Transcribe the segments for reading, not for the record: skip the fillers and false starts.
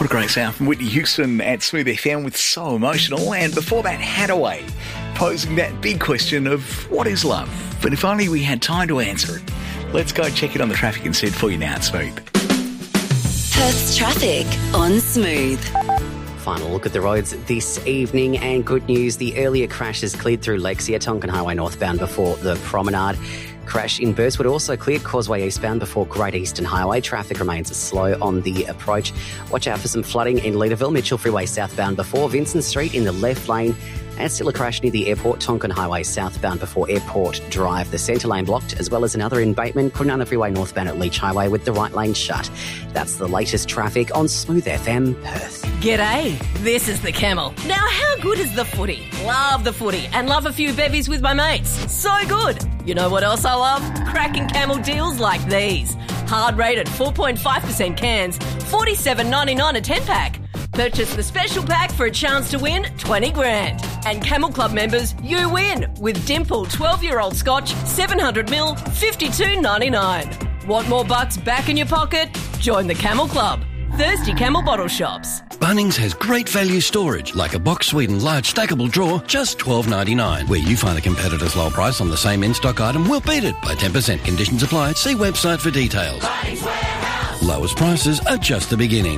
What a great sound from Whitney Houston at Smooth FM with So Emotional. And before that, Hadaway, posing that big question of what is love? But if only we had time to answer it. Let's go check it on the traffic instead for you now at Smooth. Perth's traffic on Smooth. Final look at the roads this evening, and good news, the earlier crash has cleared through Lexia, Tonkin Highway northbound before the Promenade. Crash in Burswood also cleared Causeway eastbound before Great Eastern Highway. Traffic remains slow on the approach. Watch out for some flooding in Leederville, Mitchell Freeway southbound before Vincent Street in the left lane. And still a crash near the airport, Tonkin Highway southbound before Airport Drive. The centre lane blocked, as well as another in Bateman, Kwinana Freeway northbound at Leach Highway with the right lane shut. That's the latest traffic on Smooth FM Perth. G'day, this is the Camel. Now, how good is the footy? Love the footy and love a few bevies with my mates. So good. You know what else I love? Cracking Camel deals like these. Hard rated 4.5% cans, $47.99 a 10-pack. Purchase the special pack for a chance to win 20 grand. And Camel Club members, you win with Dimple 12-year-old Scotch, 700ml, $52.99. Want more bucks back in your pocket? Join the Camel Club. Thirsty Camel bottle shops. Bunnings has great value storage, like a box Sweden large stackable drawer, just $12.99. Where you find a competitor's low price on the same in-stock item, we'll beat it by 10%. Conditions apply. See website for details. Lowest prices are just the beginning.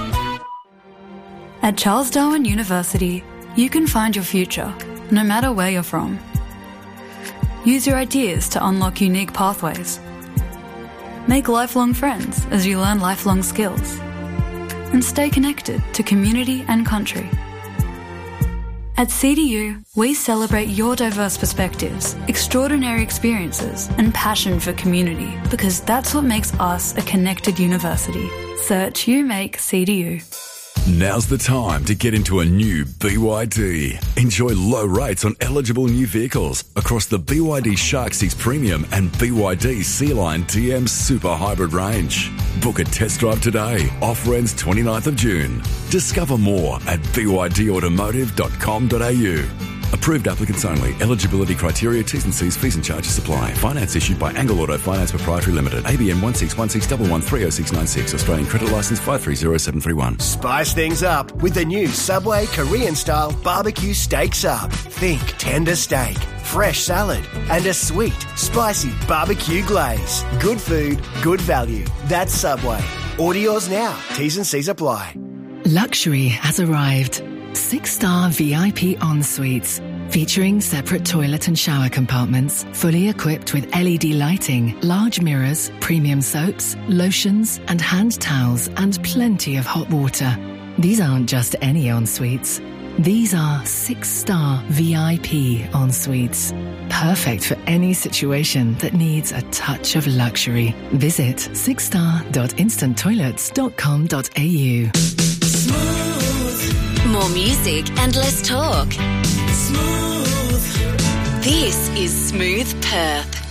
At Charles Darwin University, you can find your future, no matter where you're from. Use your ideas to unlock unique pathways. Make lifelong friends as you learn lifelong skills. And stay connected to community and country. At CDU, we celebrate your diverse perspectives, extraordinary experiences, and passion for community, because that's what makes us a connected university. Search UMake CDU. Now's the time to get into a new BYD. Enjoy low rates on eligible new vehicles across the BYD Shark 6 Premium and BYD Sea-Line TM Super Hybrid range. Book a test drive today. Offer ends 29th of June. Discover more at bydautomotive.com.au. Approved applicants only. Eligibility criteria, T's and C's, fees and charges apply. Finance issued by Angle Auto Finance Proprietary Limited. ABN 161611130696. Australian Credit Licence 530731. Spice things up with the new Subway Korean-style barbecue steak sub. Think tender steak, fresh salad, and a sweet, spicy barbecue glaze. Good food, good value. That's Subway. Order yours now. T's and C's apply. Luxury has arrived. 6-star VIP en-suites, featuring separate toilet and shower compartments, fully equipped with LED lighting, large mirrors, premium soaps, lotions, and hand towels, and plenty of hot water. These aren't just any en-suites. These are 6-star VIP en-suites. Perfect for any situation that needs a touch of luxury. Visit 6star.instanttoilets.com.au. More music and less talk. Smooth. This is Smooth Perth.